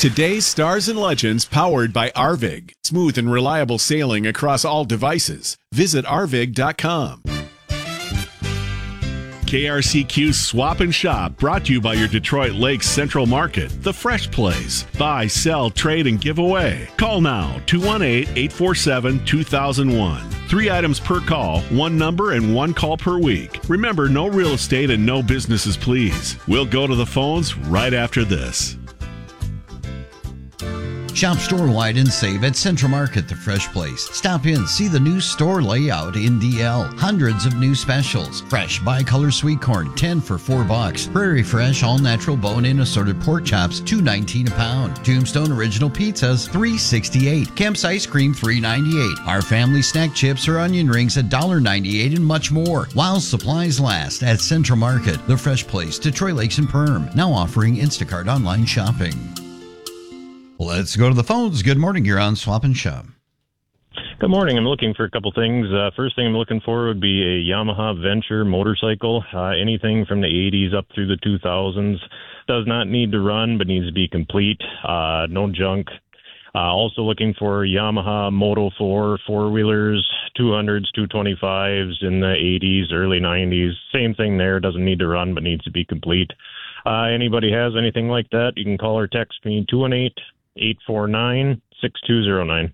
Today's Stars and Legends powered by Arvig. Smooth and reliable sailing across all devices. Visit arvig.com. KRCQ Swap and Shop brought to you by your Detroit Lakes Central Market, the fresh place. Buy, sell, trade, and give away. Call now, 218-847-2001. 3 items per call, 1 number, and 1 call per week. Remember, no real estate and no businesses, please. We'll go to the phones right after this. Shop store-wide and save at Central Market, the fresh place. Stop in, see the new store layout in DL. Hundreds of new specials. Fresh bicolor sweet corn, 10 for $4. Prairie Fresh all-natural bone-in assorted pork chops, $2.19 a pound. Tombstone original pizzas, $3.68. Kemp's ice cream, $3.98. Our family snack chips or onion rings, $1.98, and much more. While supplies last at Central Market, the fresh place, Detroit Lakes and Perm. Now offering Instacart online shopping. Let's go to the phones. Good morning. You're on Swap and Shop. Good morning. I'm looking for a couple things. First thing I'm looking for would be a Yamaha Venture motorcycle. Anything from the 80s up through the 2000s. Does not need to run, but needs to be complete. No junk. Also looking for Yamaha Moto 4 four-wheelers, 200s, 225s in the 80s, early 90s. Same thing there. Doesn't need to run, but needs to be complete. Anybody has anything like that, you can call or text me, 218-849-6209.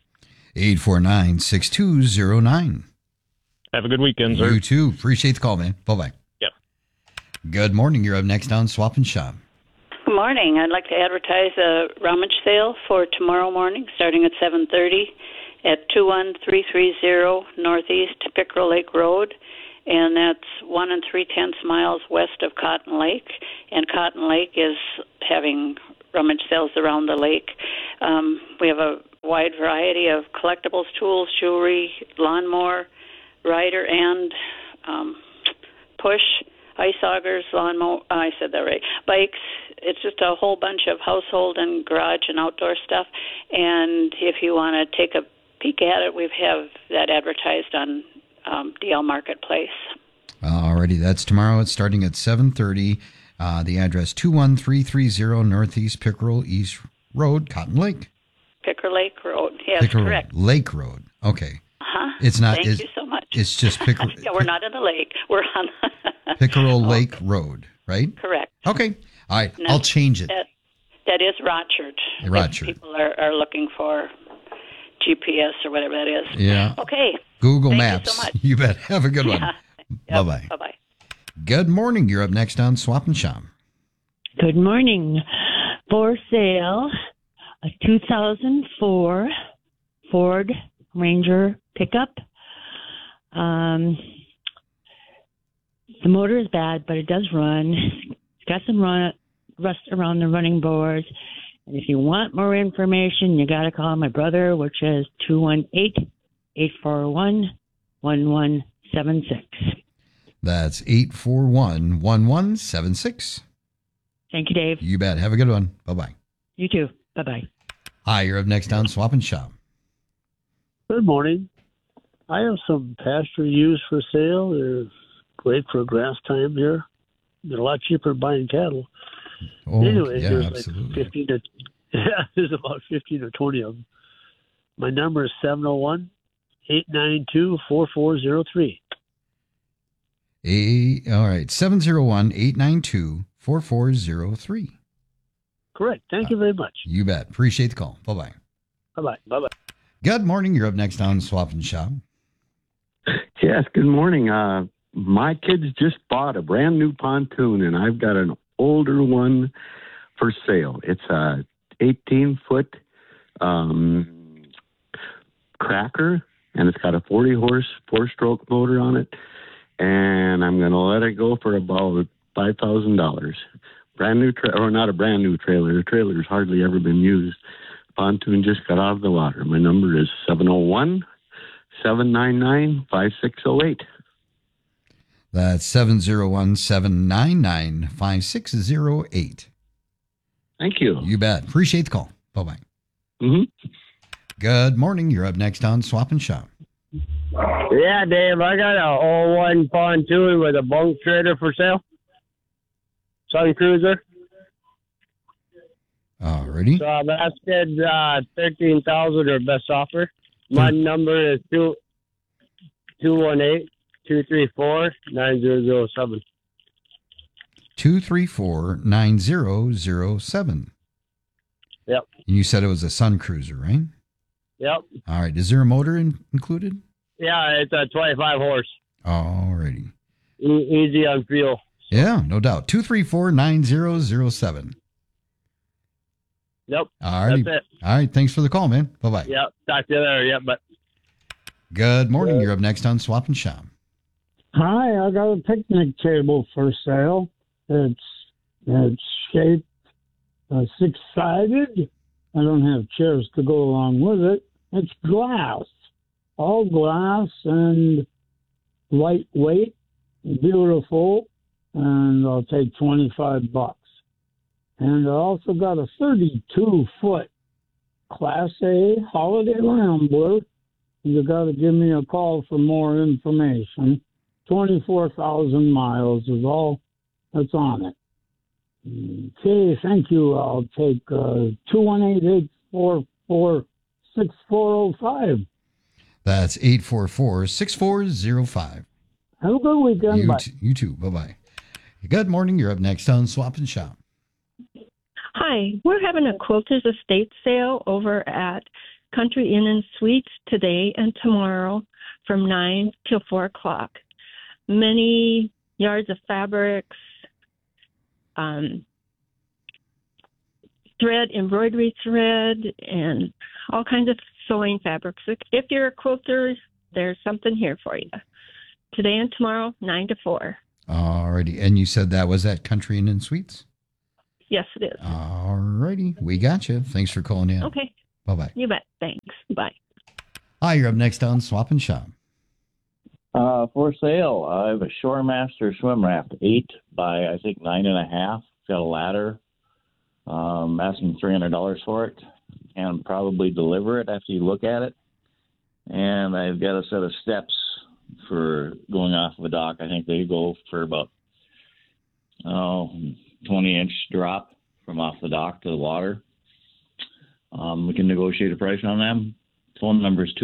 849-6209. Have a good weekend, sir. You too. Appreciate the call, man. Bye-bye. Yep. Good morning. You're up next on Swap and Shop. Good morning. I'd like to advertise a rummage sale for tomorrow morning, starting at 7:30 at 21330 Northeast Pickerel Lake Road. And that's 1 3/10 miles west of Cotton Lake. And Cotton Lake is having rummage sales around the lake. We have a wide variety of collectibles, tools, jewelry, lawnmower, rider, and push, ice augers, lawnmower, I said that right, bikes. It's just a whole bunch of household and garage and outdoor stuff. And if you want to take a peek at it, we have that advertised on DL Marketplace. Alrighty, that's tomorrow. It's starting at 7:30. The address 21330 Northeast Pickerel East Road, Cotton Lake. Pickerel Lake Road. Yes, Pickerel correct. Lake Road. Okay. Uh-huh. It's not. Thank you so much. It's just Pickerel. Yeah, we're not in the lake. We're on Pickerel Lake Road, right? Correct. Okay. All right. I'll change it. That is Rochard. Rochard. If people are looking for GPS or whatever that is. Yeah. Okay. Google Thank Maps. You so much. You bet. Have a good one. Yep. Bye-bye. Bye-bye. Good morning. You're up next on Swap and Shop. Good morning. For sale, a 2004 Ford Ranger pickup. The motor is bad, but it does run. It's got some rust around the running boards. And if you want more information, you got to call my brother, which is 218-841-1176. That's 841-1176. Thank you, Dave. You bet. Have a good one. Bye-bye. You too. Bye-bye. Hi, you're up next on Swap and Shop. Good morning. I have some pasture ewes for sale. They're great for grass time here. They're a lot cheaper than buying cattle. Oh, anyway, yeah, there's absolutely. like 15 to there's about 15 or 20 of them. My number is 701-892-4403. All right, 701-892-4403. Correct. Thank you very much. You bet. Appreciate the call. Bye-bye. Bye-bye. Bye-bye. Good morning. You're up next on Swap and Shop. Yes, good morning. My kids just bought a brand new pontoon, and I've got an older one for sale. It's a 18-foot cracker, and it's got a 40-horse four-stroke motor on it, and I'm going to let it go for about $5,000. Brand new or not a brand new trailer. The trailer's hardly ever been used. Pontoon just got out of the water. My number is 701-799-5608. That's 701-799-5608. Thank you. You bet. Appreciate the call. Bye-bye. Mm-hmm. Good morning. You're up next on Swap and Shop. Yeah, Dave, I got a 01 pontoon with a bunk trailer for sale. Sun Cruiser. Alrighty. So I'm asking 13,000 or best offer. My number is 218-234-9007. 234-9007. Yep. And you said it was a Sun Cruiser, right? Yep. All right. Is there a motor included? Yeah, it's a 25 horse. Alrighty. Easy on fuel. Yeah, no doubt. 234-9007. Yep. All right. That's it. All right. Thanks for the call, man. Bye-bye. Yep. Talk to you later. Yep. But Good morning. You're up next on Swap and Shop. Hi, I got a picnic table for sale. It's shaped six-sided. I don't have chairs to go along with it. It's glass, all glass and lightweight, beautiful, and I'll take $25. And I also got a 32-foot Class A Holiday Rambler. You got to give me a call for more information. 24,000 miles is all that's on it. Okay, thank you. I'll take 218-844-6405. That's 844-6405. Have a good weekend. Bye. You too. Bye-bye. Good morning. You're up next on Swap and Shop. Hi, we're having a Quilters Estate sale over at Country Inn and Suites today and tomorrow from 9 till 4 o'clock. Many yards of fabrics, thread, embroidery thread, and all kinds of sewing fabrics. If you're a quilter, there's something here for you. Today and tomorrow, 9 to 4. Alrighty. And you said that was at Country Inn and Suites? Yes, it is. Alrighty. We got you. Thanks for calling in. Okay. Bye-bye. You bet. Thanks. Bye. Hi, you're up next on Swap and Shop. For sale, I have a Shoremaster swim raft, 8 by, I think, 9.5. Got a ladder. Asking $300 for it. And probably deliver it after you look at it. And I've got a set of steps for going off of a dock. I think they go for about 20-inch drop from off the dock to the water. We can negotiate a price on them. Phone number is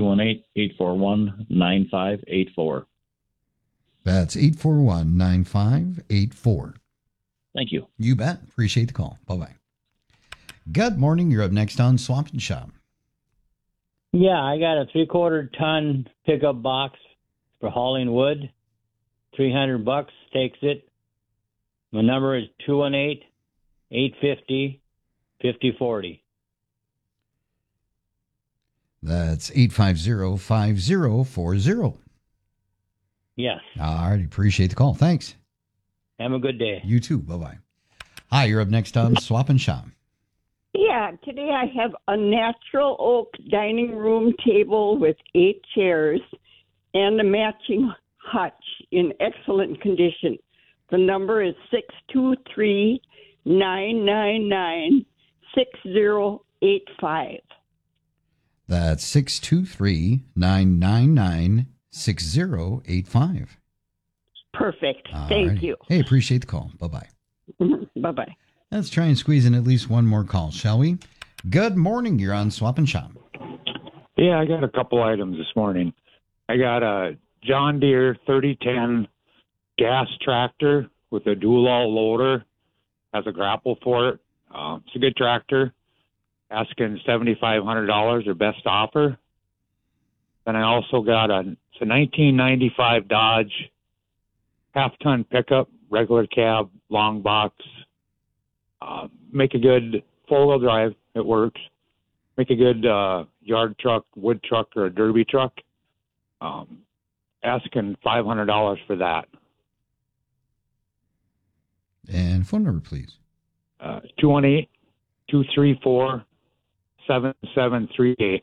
218-841-9584. That's 841-9584. Thank you. You bet. Appreciate the call. Bye-bye. Good morning. You're up next on Swap and Shop. Yeah, I got a 3/4 ton pickup box for hauling wood. $300 takes it. My number is 218-850-5040. That's 850-5040. Yes. All right. Appreciate the call. Thanks. Have a good day. You too. Bye-bye. Hi, you're up next on Swap and Shop. Yeah, today I have a natural oak dining room table with 8 chairs and a matching hutch in excellent condition. The number is 623-999-6085. That's 623-999-6085. Perfect. All Thank righty. you. Hey, appreciate the call. Bye-bye. Bye-bye. Let's try and squeeze in at least one more call, shall we? Good morning. You're on Swap and Shop. Yeah, I got a couple items this morning. I got a John Deere 3010 gas tractor with a dual loader. Has a grapple for it. It's a good tractor. Asking $7,500 or best offer. Then I also got it's a 1995 Dodge half-ton pickup, regular cab, long box. Make a good four-wheel drive. It works. Make a good yard truck, wood truck, or a derby truck. Asking $500 for that. And phone number, please. 218-234-7738.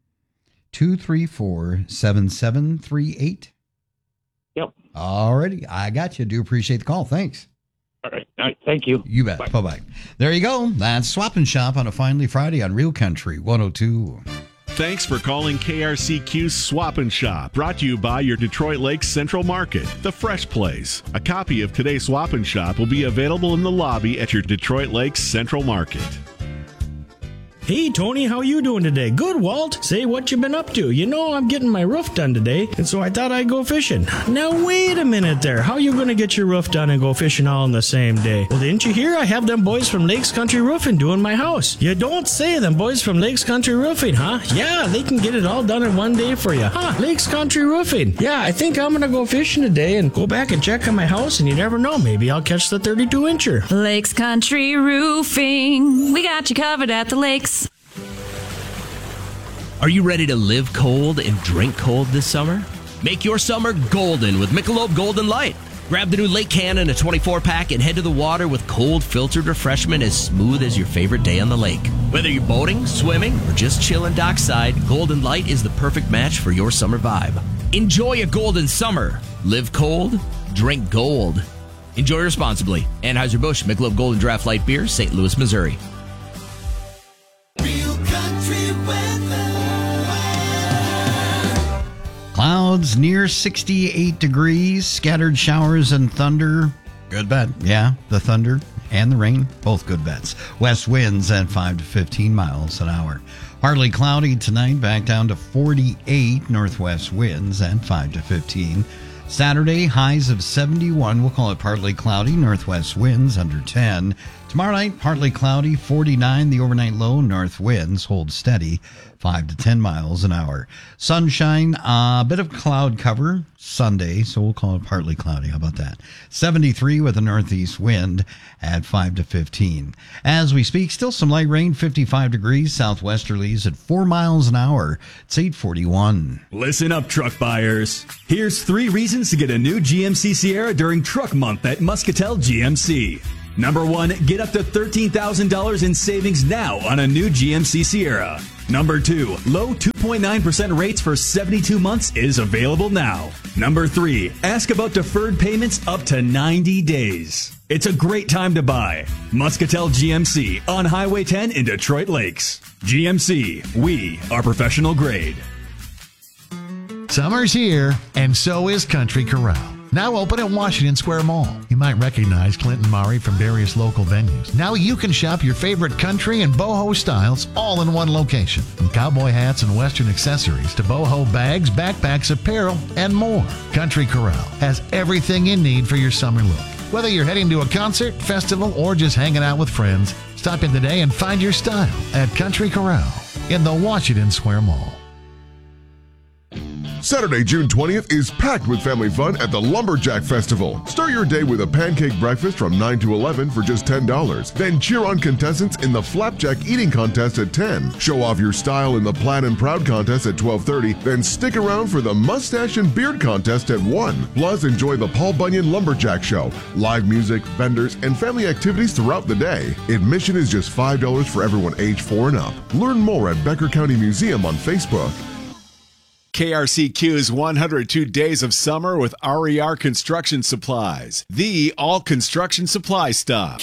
234-7738. Yep. Alrighty. I got you. Do appreciate the call. Thanks. All right. Thank you. You bet. Bye. Bye-bye. There you go. That's Swap and Shop on a finally Friday on Real Country 102. Thanks for calling KRCQ's Swap and Shop, brought to you by your Detroit Lakes Central Market, the fresh place. A copy of today's Swap and Shop will be available in the lobby at your Detroit Lakes Central Market. Hey, Tony, how you doing today? Good, Walt. Say what you been up to. You know I'm getting my roof done today, and so I thought I'd go fishing. Now, wait a minute there. How you going to get your roof done and go fishing all in the same day? Well, didn't you hear I have them boys from Lakes Country Roofing doing my house? You don't say, them boys from Lakes Country Roofing, huh? Yeah, they can get it all done in one day for you. Huh, Lakes Country Roofing. Yeah, I think I'm going to go fishing today and go back and check on my house, and you never know, maybe I'll catch the 32-incher. Lakes Country Roofing. We got you covered at the lakes. Are you ready to live cold and drink cold this summer? Make your summer golden with Michelob Golden Light. Grab the new Lake Can in a 24-pack and head to the water with cold filtered refreshment as smooth as your favorite day on the lake. Whether you're boating, swimming, or just chilling dockside, Golden Light is the perfect match for your summer vibe. Enjoy a golden summer. Live cold, drink gold. Enjoy responsibly. Anheuser-Busch Michelob Golden Draft Light Beer, St. Louis, Missouri. Clouds near 68 degrees, scattered showers and thunder. Good bet. Yeah, the thunder and the rain, both good bets. West winds at 5 to 15 miles an hour. Partly cloudy tonight, back down to 48. Northwest winds at 5 to 15. Saturday, highs of 71. We'll call it partly cloudy. Northwest winds under 10. Tomorrow night, partly cloudy, 49. The overnight low, north winds hold steady, 5 to 10 miles an hour. Sunshine, a bit of cloud cover Sunday, so we'll call it partly cloudy. How about that? 73 with a northeast wind at 5 to 15. As we speak, still some light rain, 55 degrees, southwesterlies at 4 miles an hour. It's 8:41. Listen up, truck buyers. Here's 3 reasons to get a new GMC Sierra during Truck Month at Muscatel GMC. Number 1, get up to $13,000 in savings now on a new GMC Sierra. Number 2, low 2.9% rates for 72 months is available now. Number 3, ask about deferred payments up to 90 days. It's a great time to buy. Muscatel GMC on Highway 10 in Detroit Lakes. GMC, we are professional grade. Summer's here, and so is Country Corral. Now open at Washington Square Mall. You might recognize Clinton Murray from various local venues. Now you can shop your favorite country and boho styles all in one location. From cowboy hats and western accessories to boho bags, backpacks, apparel, and more. Country Corral has everything you need for your summer look. Whether you're heading to a concert, festival, or just hanging out with friends, stop in today and find your style at Country Corral in the Washington Square Mall. Saturday, June 20th is packed with family fun at the Lumberjack Festival. Start your day with a pancake breakfast from 9 to 11 for just $10. Then cheer on contestants in the Flapjack Eating Contest at 10. Show off your style in the Plaid and Proud Contest at 12:30. Then stick around for the Mustache and Beard Contest at 1. Plus, enjoy the Paul Bunyan Lumberjack Show, live music, vendors, and family activities throughout the day. Admission is just $5 for everyone age 4 and up. Learn more at Becker County Museum on Facebook. KRCQ's 102 Days of Summer with RER Construction Supplies, the all construction supply stop.